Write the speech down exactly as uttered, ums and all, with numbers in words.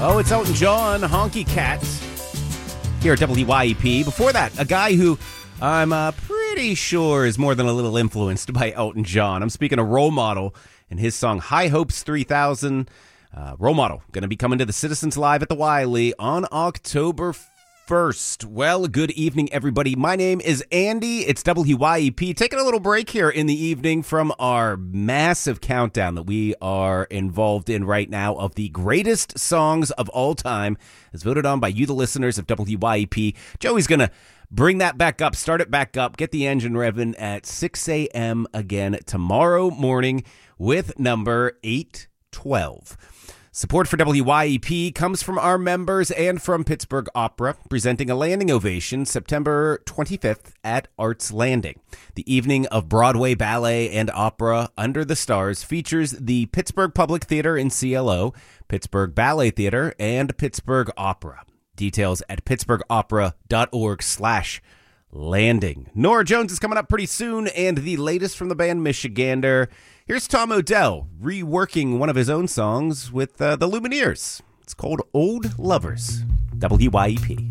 Oh, it's Elton John, Honky Cat, here at W Y E P. Before that, a guy who I'm uh, pretty sure is more than a little influenced by Elton John. I'm speaking of Role Model and his song High Hopes three thousand. Uh, Role Model, going to be coming to the Citizens Live at the Wiley on October first. Well, good evening, everybody. My name is Andy. It's W Y E P. Taking a little break here in the evening from our massive countdown that we are involved in right now of the greatest songs of all time, as voted on by you, the listeners of W Y E P. Joey's going to bring that back up, start it back up, get the engine revving at six a.m. again tomorrow morning with number eight twelve. Support for W Y E P comes from our members and from Pittsburgh Opera, presenting a landing ovation September twenty-fifth at Arts Landing. The evening of Broadway ballet and opera Under the Stars features the Pittsburgh Public Theater in C L O, Pittsburgh Ballet Theater, and Pittsburgh Opera. Details at pittsburghopera.org slash landing. Norah Jones is coming up pretty soon, and the latest from the band Michigander. Here's Tom Odell reworking one of his own songs with uh, the Lumineers. It's called Old Lovers. W Y E P.